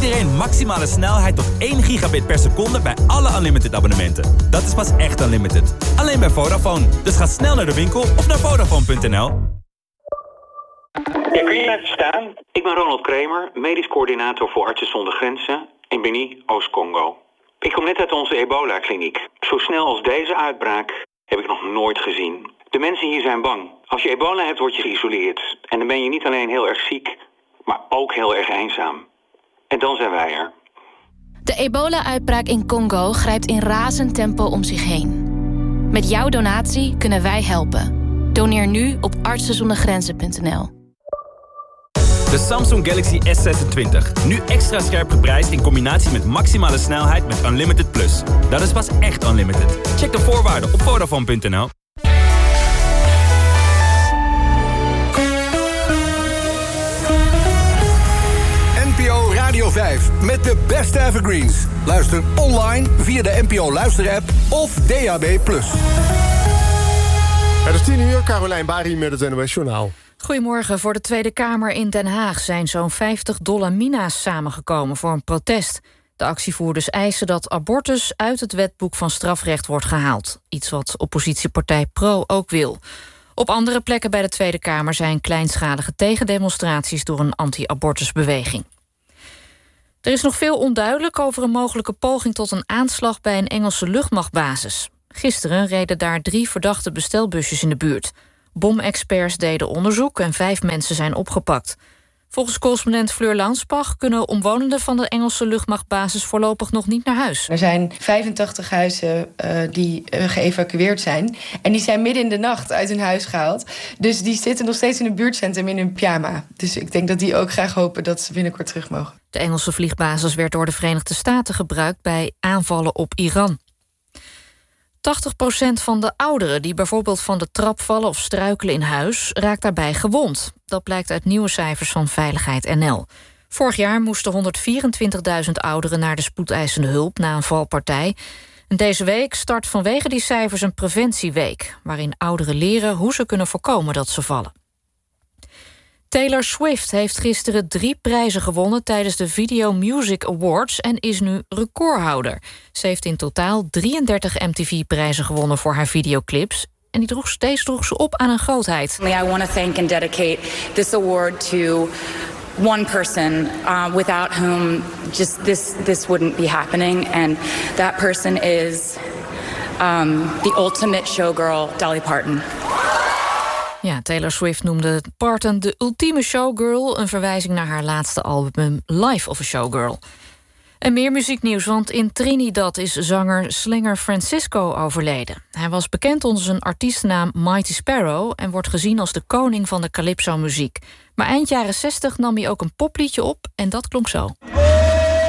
iedereen maximale snelheid tot 1 gigabit per seconde bij alle Unlimited abonnementen. Dat is pas echt Unlimited. Alleen bij Vodafone. Dus ga snel naar de winkel of naar Vodafone.nl. Ja, kun je even staan? Ik ben Ronald Kramer, medisch coördinator voor Artsen zonder Grenzen in Beni, Oost-Congo. Ik kom net uit onze ebola-kliniek. Zo snel als deze uitbraak heb ik nog nooit gezien. De mensen hier zijn bang. Als je ebola hebt, word je geïsoleerd. En dan ben je niet alleen heel erg ziek, maar ook heel erg eenzaam. En dan zijn wij er. De ebola-uitbraak in Congo grijpt in razend tempo om zich heen. Met jouw donatie kunnen wij helpen. Doneer nu op artsenzondergrenzen.nl. De Samsung Galaxy S26. Nu extra scherp geprijsd in combinatie met maximale snelheid met Unlimited Plus. Dat is pas echt Unlimited. Check de voorwaarden op Vodafone.nl. NPO Radio 5 met de beste evergreens. Luister online via de NPO Luister-app of DAB+. Het is 10:00, Carolijn Bari met het NOS Journaal. Goedemorgen. Voor de Tweede Kamer in Den Haag zijn zo'n 50 dollar-mina's samengekomen voor een protest. De actievoerders eisen dat abortus uit het wetboek van strafrecht wordt gehaald. Iets wat oppositiepartij PRO ook wil. Op andere plekken bij de Tweede Kamer zijn kleinschalige tegendemonstraties door een anti-abortusbeweging. Er is nog veel onduidelijk over een mogelijke poging tot een aanslag bij een Engelse luchtmachtbasis. Gisteren reden daar 3 verdachte bestelbusjes in de buurt. Bomexperts deden onderzoek en 5 mensen zijn opgepakt. Volgens correspondent Fleur Lansbach kunnen omwonenden van de Engelse luchtmachtbasis voorlopig nog niet naar huis. Er zijn 85 huizen die geëvacueerd zijn. En die zijn midden in de nacht uit hun huis gehaald. Dus die zitten nog steeds in een buurtcentrum in hun pyjama. Dus ik denk dat die ook graag hopen dat ze binnenkort terug mogen. De Engelse vliegbasis werd door de Verenigde Staten gebruikt bij aanvallen op Iran. 80% van de ouderen die bijvoorbeeld van de trap vallen of struikelen in huis raakt daarbij gewond. Dat blijkt uit nieuwe cijfers van Veiligheid NL. Vorig jaar moesten 124.000 ouderen naar de spoedeisende hulp na een valpartij. En deze week start vanwege die cijfers een preventieweek, waarin ouderen leren hoe ze kunnen voorkomen dat ze vallen. Taylor Swift heeft gisteren 3 prijzen gewonnen tijdens de Video Music Awards en is nu recordhouder. Ze heeft in totaal 33 MTV-prijzen gewonnen voor haar videoclips. En deze droeg ze op aan een grootheid. I want to thank and dedicate this award to one person without whom just this wouldn't be happening. And that person is the ultimate showgirl, Dolly Parton. Ja, Taylor Swift noemde Parton de ultieme showgirl, een verwijzing naar haar laatste album Life of a Showgirl. En meer muzieknieuws, want in Trinidad is zanger Slinger Francisco overleden. Hij was bekend onder zijn artiestennaam Mighty Sparrow en wordt gezien als de koning van de calypso-muziek. Maar eind jaren 60 nam hij ook een popliedje op en dat klonk zo.